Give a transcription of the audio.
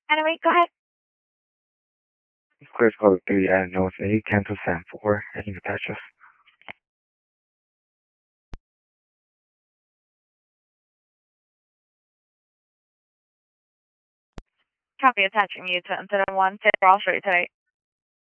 Anyway, go ahead. Clear code 3 at North 8, cancel Sam 4, heading to Petrus. Copy attaching you to incident 1, take Wall Street today.